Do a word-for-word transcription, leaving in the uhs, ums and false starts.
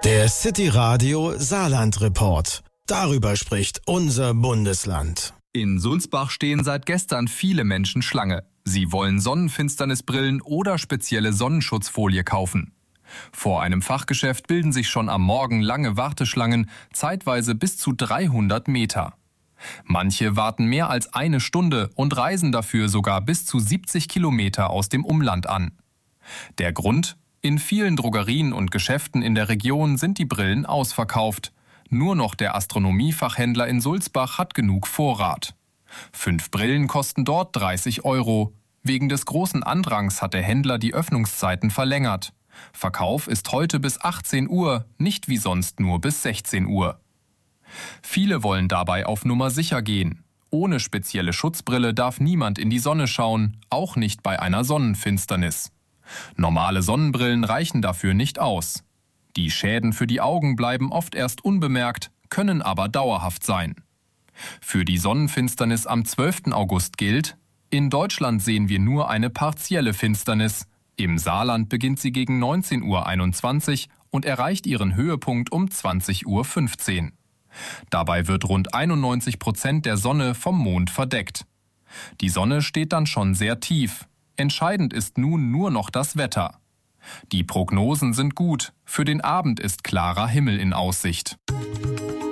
Der City Radio Saarland Report. Darüber spricht unser Bundesland. In Sulzbach stehen seit gestern viele Menschen Schlange. Sie wollen Sonnenfinsternisbrillen oder spezielle Sonnenschutzfolie kaufen. Vor einem Fachgeschäft bilden sich schon am Morgen lange Warteschlangen, zeitweise bis zu dreihundert Meter. Manche warten mehr als eine Stunde und reisen dafür sogar bis zu siebzig Kilometer aus dem Umland an. Der Grund? In vielen Drogerien und Geschäften in der Region sind die Brillen ausverkauft. Nur noch der Astronomiefachhändler in Sulzbach hat genug Vorrat. Fünf Brillen kosten dort dreißig Euro. Wegen des großen Andrangs hat der Händler die Öffnungszeiten verlängert. Verkauf ist heute bis achtzehn Uhr, nicht wie sonst nur bis sechzehn Uhr. Viele wollen dabei auf Nummer sicher gehen. Ohne spezielle Schutzbrille darf niemand in die Sonne schauen, auch nicht bei einer Sonnenfinsternis. Normale Sonnenbrillen reichen dafür nicht aus. Die Schäden für die Augen bleiben oft erst unbemerkt, können aber dauerhaft sein. Für die Sonnenfinsternis am zwölften August gilt: In Deutschland sehen wir nur eine partielle Finsternis. Im Saarland beginnt sie gegen neunzehn Uhr einundzwanzig und erreicht ihren Höhepunkt um zwanzig Uhr fünfzehn. Dabei wird rund einundneunzig Prozent der Sonne vom Mond verdeckt. Die Sonne steht dann schon sehr tief. Entscheidend ist nun nur noch das Wetter. Die Prognosen sind gut. Für den Abend ist klarer Himmel in Aussicht.